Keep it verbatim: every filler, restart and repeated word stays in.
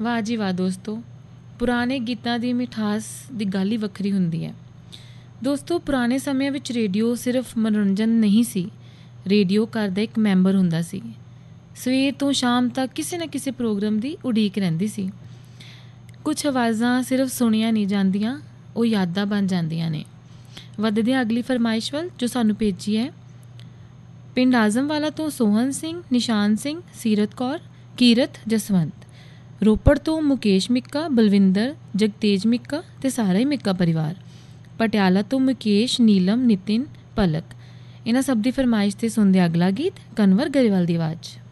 ਵਾਹ ਜੀ ਵਾਹ ਦੋਸਤੋ, ਪੁਰਾਣੇ ਗੀਤਾਂ ਦੀ ਮਿਠਾਸ ਦੀ ਗੱਲ ਹੀ ਵੱਖਰੀ ਹੁੰਦੀ ਹੈ। ਦੋਸਤੋ, ਪੁਰਾਣੇ ਸਮਿਆਂ ਵਿੱਚ ਰੇਡੀਓ ਸਿਰਫ ਮਨੋਰੰਜਨ ਨਹੀਂ ਸੀ, ਰੇਡੀਓ ਘਰ ਦਾ ਇੱਕ ਮੈਂਬਰ ਹੁੰਦਾ ਸੀ। ਸਵੇਰ ਤੋਂ ਸ਼ਾਮ ਤੱਕ ਕਿਸੇ ਨਾ ਕਿਸੇ ਪ੍ਰੋਗਰਾਮ ਦੀ ਉਡੀਕ ਰਹਿੰਦੀ ਸੀ। ਕੁਛ ਆਵਾਜ਼ਾਂ ਸਿਰਫ ਸੁਣੀਆਂ ਨਹੀਂ ਜਾਂਦੀਆਂ, ਉਹ ਯਾਦਾਂ ਬਣ ਜਾਂਦੀਆਂ ਨੇ। ਵੱਧਦੇ ਹਾਂ ਅਗਲੀ ਫਰਮਾਇਸ਼ ਵੱਲ, ਜੋ ਸਾਨੂੰ ਭੇਜੀ ਹੈ ਪਿੰਡ ਆਜ਼ਮਵਾਲਾ ਤੋਂ ਸੋਹਨ ਸਿੰਘ, ਨਿਸ਼ਾਨ ਸਿੰਘ, ਸੀਰਤ ਕੌਰ, ਕੀਰਤ, ਜਸਵੰਤ। ਰੋਪੜ ਤੋਂ ਮੁਕੇਸ਼ ਮਿੱਕਾ, ਬਲਵਿੰਦਰ, ਜਗਤੇਜ ਮਿੱਕਾ ਅਤੇ ਸਾਰਾ ਹੀ ਮਿੱਕਾ ਪਰਿਵਾਰ। ਪਟਿਆਲਾ ਤੋਂ ਮੁਕੇਸ਼, ਨੀਲਮ, ਨਿਤਿਨ, ਪਲਕ। ਇਹਨਾਂ ਸਭ ਦੀ ਫਰਮਾਇਸ਼ 'ਤੇ ਸੁਣਦੇ ਅਗਲਾ ਗੀਤ ਕਨਵਰ ਗਰੇਵਾਲ ਦੀ ਆਵਾਜ਼।